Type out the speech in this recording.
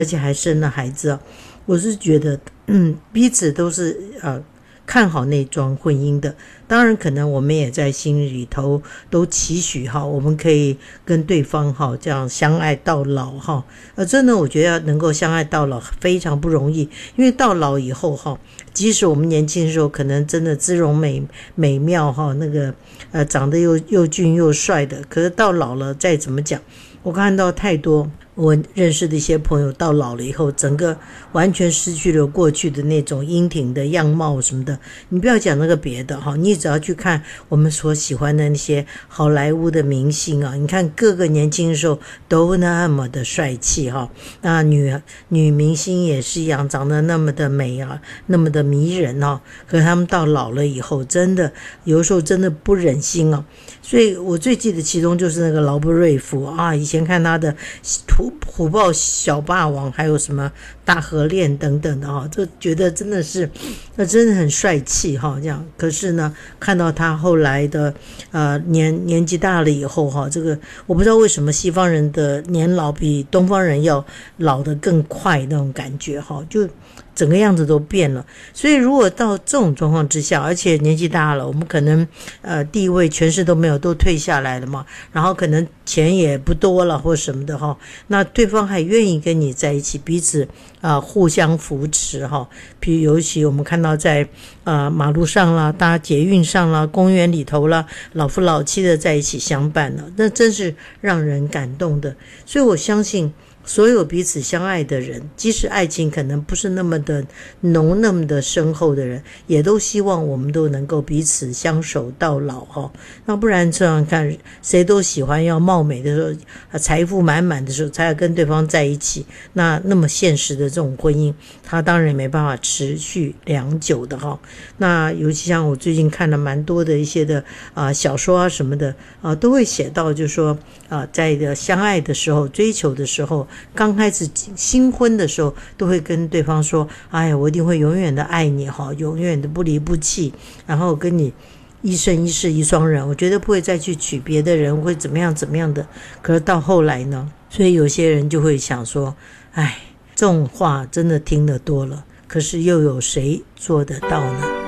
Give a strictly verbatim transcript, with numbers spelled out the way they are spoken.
而且还生了孩子啊。我是觉得，嗯，彼此都是呃看好那桩婚姻的。当然，可能我们也在心里头都期许哈，我们可以跟对方哈这样相爱到老哈。呃，真的，我觉得能够相爱到老非常不容易，因为到老以后哈，即使我们年轻的时候可能真的姿容美美妙哈，那个呃长得又又俊又帅的，可是到老了再怎么讲，我看到太多我认识的一些朋友到老了以后，整个完全失去了过去的那种英挺的样貌什么的。你不要讲那个别的哈，你只要去看我们所喜欢的那些好莱坞的明星啊，你看各个年轻的时候都那么的帅气哈，那女女明星也是一样，长得那么的美啊，那么的迷人啊。可是他们到老了以后，真的有的时候真的不忍心啊。所以我最记得其中就是那个劳勃瑞福啊，以前看他的虎虎豹小霸王，还有什么大河恋等等的哈，就觉得真的是，那真的很帅气哈，这样。可是呢，看到他后来的呃年年纪大了以后哈，这个我不知道为什么西方人的年老比东方人要老得更快那种感觉哈，就整个样子都变了。所以如果到这种状况之下，而且年纪大了，我们可能呃地位权势都没有，都退下来了嘛，然后可能钱也不多了或什么的哈，那对方还愿意跟你在一起，彼此啊、呃、互相扶持哈。比如尤其我们看到在啊、呃、马路上啦、搭捷运上啦、公园里头啦，老夫老妻的在一起相伴了，那真是让人感动的。所以我相信所有彼此相爱的人，即使爱情可能不是那么的浓那么的深厚的人，也都希望我们都能够彼此相守到老哈。那不然这样看，谁都喜欢要貌美的时候，财富满满的时候才要跟对方在一起，那那么现实的这种婚姻，它当然没办法持续良久的哈。那尤其像我最近看了蛮多的一些的啊、呃、小说啊什么的啊、呃，都会写到就是说啊、呃，在的相爱的时候、追求的时候，刚开始新婚的时候，都会跟对方说：“哎呀，我一定会永远的爱你哈，永远的不离不弃，然后跟你一生一世一双人，我绝对不会再去娶别的人，会怎么样怎么样的。”可是到后来呢，所以有些人就会想说：“哎，这种话真的听得多了，可是又有谁做得到呢？”